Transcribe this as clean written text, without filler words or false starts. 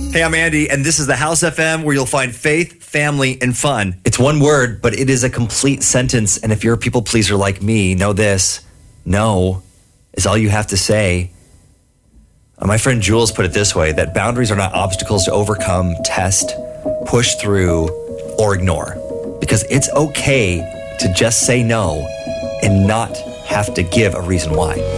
Hey, I'm Andy, and this is the House FM, where you'll find faith, family, and fun. It's one word, but it is a complete sentence. And if you're a people pleaser like me, know this: no is all you have to say. My friend Jules put it this way: that boundaries are not obstacles to overcome, test, push through, or ignore. Because it's okay to just say no and not have to give a reason why.